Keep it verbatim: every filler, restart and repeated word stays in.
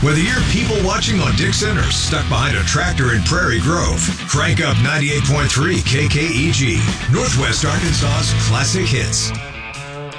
Whether you're people watching on Dixon or stuck behind a tractor in Prairie Grove, crank up ninety-eight point three K K E G, Northwest Arkansas's classic hits.